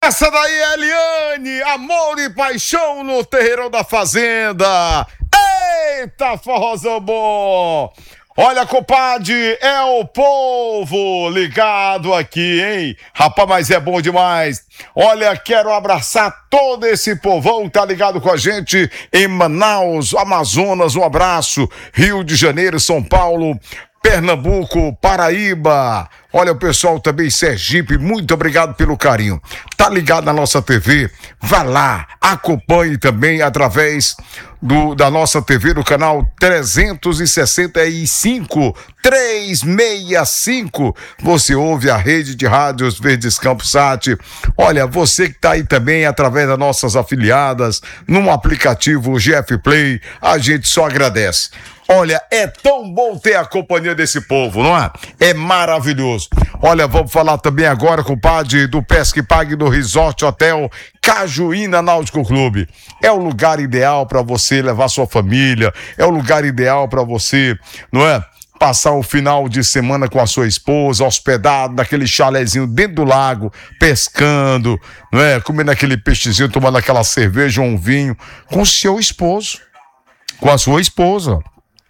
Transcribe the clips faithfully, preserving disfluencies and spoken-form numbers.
Essa daí é a Eliane, Amor e Paixão no Terreirão da Fazenda. Eita, forrozão bom! Olha, compadre, é o povo ligado aqui, hein? Rapaz, mas é bom demais. Olha, quero abraçar todo esse povão que tá ligado com a gente em Manaus, Amazonas, um abraço. Rio de Janeiro, São Paulo, Pernambuco, Paraíba. Olha, o pessoal também, Sergipe, muito obrigado pelo carinho. Tá ligado na nossa T V? Vá lá, acompanhe também através do, da nossa T V no canal trezentos e sessenta e cinco, trezentos e sessenta e cinco. Você ouve a rede de rádios Verdes Campos Sat. Olha, você que tá aí também através das nossas afiliadas, no aplicativo G F Play, a gente só agradece. Olha, é tão bom ter a companhia desse povo, não é? É maravilhoso. Olha, vamos falar também agora, compadre, do Pesque Pague do Resort Hotel Cajuína Náutico Clube. É o lugar ideal para você levar sua família, é o lugar ideal para você, não é? Passar o final de semana com a sua esposa, hospedado naquele chalezinho dentro do lago, pescando, não é? Comendo aquele peixezinho, tomando aquela cerveja ou um vinho com o seu esposo, com a sua esposa.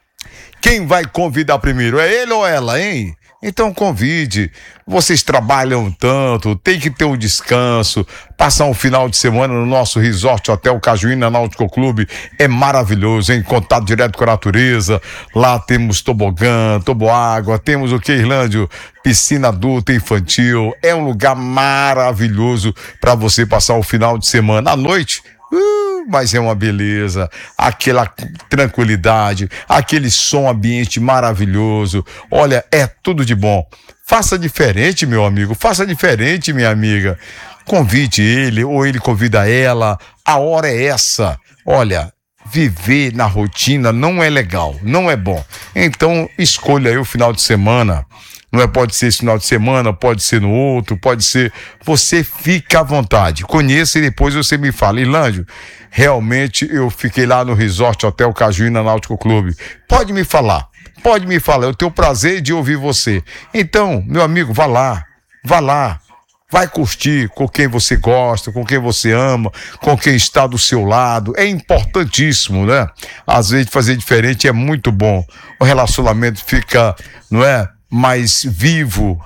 Quem vai convidar primeiro? É ele ou ela, hein? Então convide. Vocês trabalham tanto, tem que ter um descanso. Passar um final de semana no nosso Resort Hotel Cajuína Náutico Clube é maravilhoso, hein? Contato direto com a natureza. Lá temos tobogã, toboágua, temos o que, Irlândio? Piscina adulta, infantil. É um lugar maravilhoso para você passar o final de semana. À noite, Uh, mas é uma beleza, aquela tranquilidade, aquele som ambiente maravilhoso. Olha, é tudo de bom. Faça diferente, meu amigo, faça diferente, minha amiga. Convide ele ou ele convida ela. A hora é essa. Olha, viver na rotina não é legal, não é bom. Então, escolha aí o final de semana. Não é, pode ser esse final de semana, pode ser no outro, pode ser... Você fica à vontade. Conheça e depois você me fala. Irlândio, realmente eu fiquei lá no Resort Hotel Cajuína Náutico Clube. Pode me falar, pode me falar. Eu tenho o prazer de ouvir você. Então, meu amigo, vá lá, vá lá. Vai curtir com quem você gosta, com quem você ama, com quem está do seu lado. É importantíssimo, né? Às vezes fazer diferente é muito bom. O relacionamento fica, não é? Mais vivo,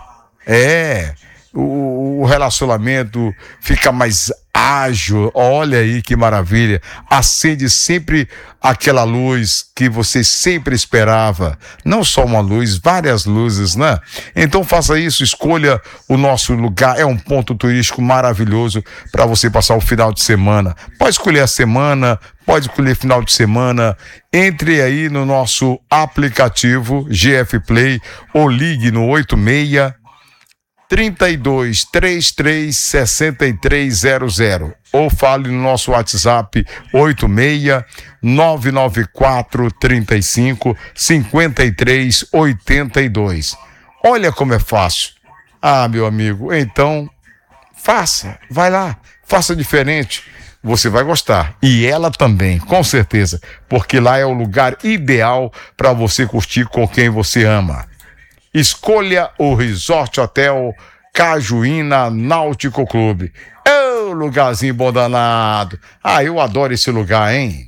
é, o, o relacionamento fica mais ágil. Olha aí que maravilha, acende sempre aquela luz que você sempre esperava, não só uma luz, várias luzes, né? Então faça isso, escolha o nosso lugar, é um ponto turístico maravilhoso para você passar o final de semana. Pode escolher a semana, pode escolher final de semana. Entre aí no nosso aplicativo G F Play ou ligue no oito seis, trinta e dois, trinta e três, sessenta e três zero zero ou fale no nosso WhatsApp oito seis, nove nove quatro, trinta e cinco, cinquenta e três, oitenta e dois. Olha como é fácil. Ah, meu amigo, então faça, vai lá, faça diferente. Você vai gostar. E ela também, com certeza. Porque lá é o lugar ideal para você curtir com quem você ama. Escolha o Resort Hotel Cajuína Náutico Clube. É um lugarzinho bom danado. Ah, eu adoro esse lugar, hein?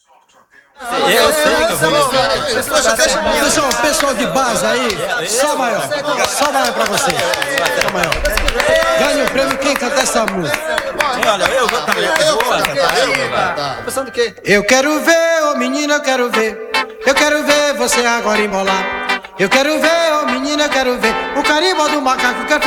Eu sei que eu vou. Pessoal, pessoal de base aí, só maior. Só maior pra você. Só maior. Ganha o prêmio quem canta essa música. Olha, eu vou cantar. Eu vou cantar. Pensando o quê? Eu quero ver, ô menina, eu quero ver. Eu quero ver você agora embolar. Eu quero ver, ô menina, eu quero ver. O carimbo do macaco, quero